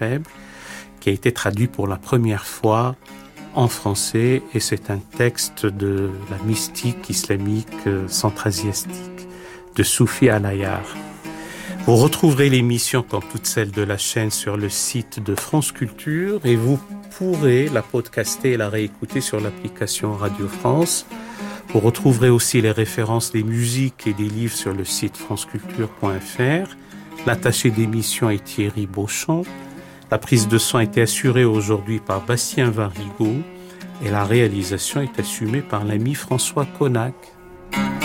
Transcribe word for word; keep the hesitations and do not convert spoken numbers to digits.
faible, qui a été traduit pour la première fois en français, et c'est un texte de la mystique islamique centra-asiatique de Soufi Al-Ayar. Vous retrouverez l'émission, comme toutes celles de la chaîne, sur le site de France Culture, et vous pourrez la podcaster et la réécouter sur l'application Radio France. Vous retrouverez aussi les références des musiques et des livres sur le site franceculture point f r. L'attaché d'émission est Thierry Beauchamp. La prise de son a été assurée aujourd'hui par Bastien Varigo et la réalisation est assumée par l'ami François Connac.